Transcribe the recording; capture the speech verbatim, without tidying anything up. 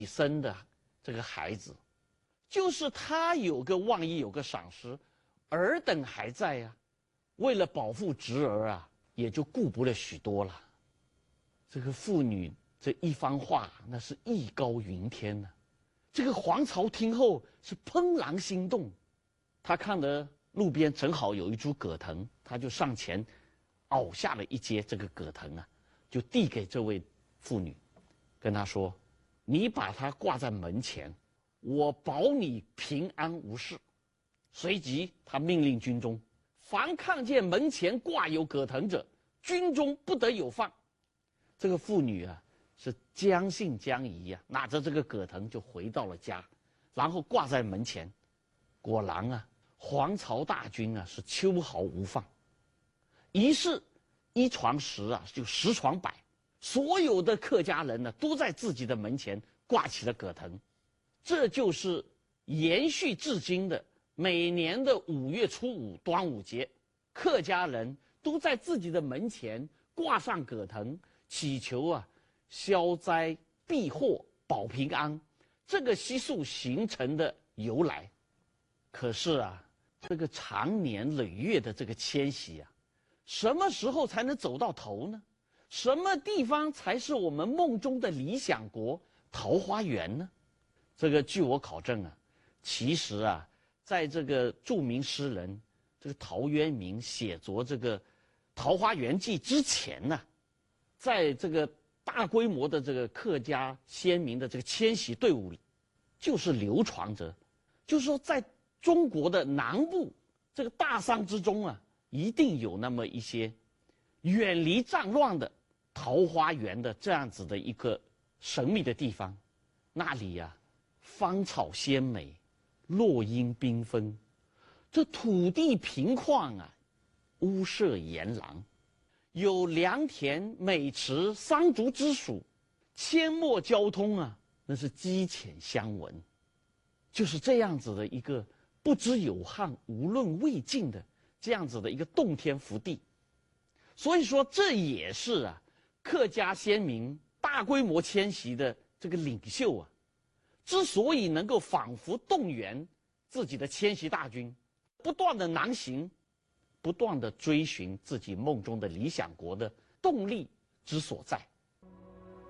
生的这个孩子，就是他有个万一有个赏识，尔等还在呀、啊，为了保护侄儿啊，也就顾不了许多了。这个妇女这一番话，那是艺高云天呐、啊。这个黄巢听后是怦然心动，他看得路边正好有一株葛藤，他就上前拗下了一截这个葛藤啊，就递给这位妇女，跟她说：“你把它挂在门前，我保你平安无事。”随即他命令军中，凡看见门前挂有葛藤者，军中不得有放。这个妇女啊，是将信将疑啊，拿着这个葛藤就回到了家，然后挂在门前。果然啊，黄巢大军啊是秋毫无放。于是，一传十啊，就十传百，所有的客家人呢，都在自己的门前挂起了葛藤。这就是延续至今的每年的五月初五端午节，客家人都在自己的门前挂上葛藤，祈求啊消灾避祸保平安，这个习俗形成的由来。可是啊，这个长年累月的这个迁徙啊，什么时候才能走到头呢？什么地方才是我们梦中的理想国桃花源呢？这个据我考证啊，其实啊，在这个著名诗人这个陶渊明写作这个《桃花源记》之前呢、啊，在这个大规模的这个客家先民的这个迁徙队伍里，就是流传着，就是说在中国的南部这个大山之中啊，一定有那么一些远离战乱的桃花源的这样子的一个神秘的地方。那里呀、啊，芳草鲜美，落英缤纷，这土地平旷啊，屋舍檐廊，有良田美池桑竹之属，阡陌交通啊，那是鸡犬相闻。就是这样子的一个不知有汉无论魏晋的这样子的一个洞天福地。所以说这也是啊客家先民大规模迁徙的这个领袖啊，之所以能够仿佛动员自己的迁徙大军不断的南行，不断的追寻自己梦中的理想国的动力之所在。